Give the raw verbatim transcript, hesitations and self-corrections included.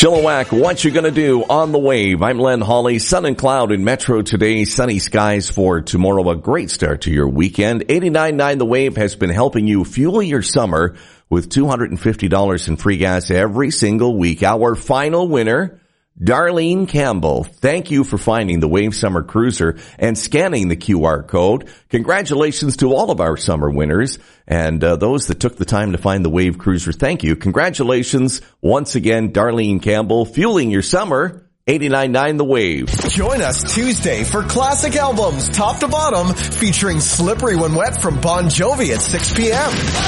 Chilliwack, what you gonna do on the wave? I'm Len Hawley. Sun and cloud in Metro today. Sunny skies for tomorrow. A great start to your weekend. eighty-nine point nine The Wave has been helping you fuel your summer with two hundred fifty dollars in free gas every single week. Our final winner, Darlene Campbell. Thank you for finding the Wave Summer Cruiser and scanning the Q R code. Congratulations to all of our summer winners and uh, those that took the time to find the Wave Cruiser. Thank you. Congratulations once again, Darlene Campbell, fueling your summer. eighty-nine point nine The Wave. Join us Tuesday for Classic Albums, top to bottom, featuring Slippery When Wet from Bon Jovi at six p.m.